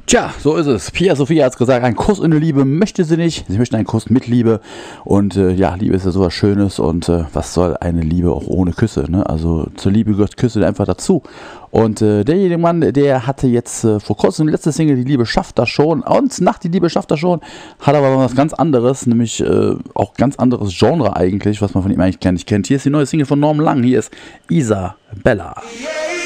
Tja, so ist es. Pia Sophia hat es gesagt, ein Kuss ohne Liebe möchte sie nicht. Sie möchte einen Kuss mit Liebe. Und ja, Liebe ist ja sowas Schönes. Und was soll eine Liebe auch ohne Küsse? Ne? Also zur Liebe gehört Küsse einfach dazu. Und derjenige Mann, der hatte jetzt vor kurzem die letzte Single, Die Liebe schafft das schon. Und nach Die Liebe schafft das schon hat aber was ganz anderes, nämlich auch ganz anderes Genre eigentlich, was man von ihm eigentlich gar nicht kennt. Hier ist die neue Single von Norman Lang. Hier ist Isabella. Yeah.